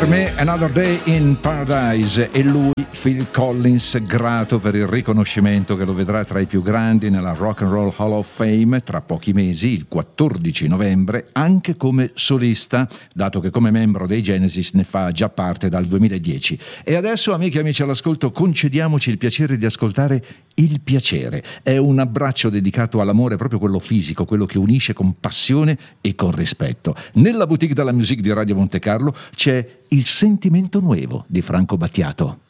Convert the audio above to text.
me Another Day in Paradise, e lui, Phil Collins, grato per il riconoscimento che lo vedrà tra i più grandi nella Rock and Roll Hall of Fame tra pochi mesi, il 14 novembre, anche come solista, dato che come membro dei Genesis ne fa già parte dal 2010. E adesso, amiche e amici all'ascolto, concediamoci il piacere di ascoltare Il piacere. È un abbraccio dedicato all'amore, proprio quello fisico, quello che unisce con passione e con rispetto. Nella boutique della musique di Radio Monte Carlo c'è Il sentimento nuovo di Franco Battiato.